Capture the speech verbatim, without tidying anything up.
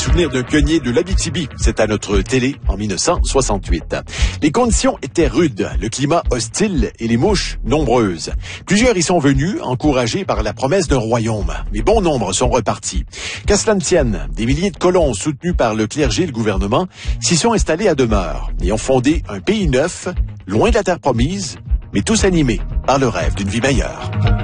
souvenirs d'un pionnier de l'Abitibi. C'est à notre télé en mille neuf cent soixante-huit. Les conditions étaient rudes, le climat hostile et les mouches nombreuses. Plusieurs y sont venus, encouragés par la promesse d'un royaume. Mais bon nombre sont repartis. Qu'à cela ne tienne, des milliers de colons soutenus par le clergé et le gouvernement s'y sont installés à demeure et ont fondé un pays neuf, loin de la terre promise, mais tous animés par le rêve d'une vie meilleure.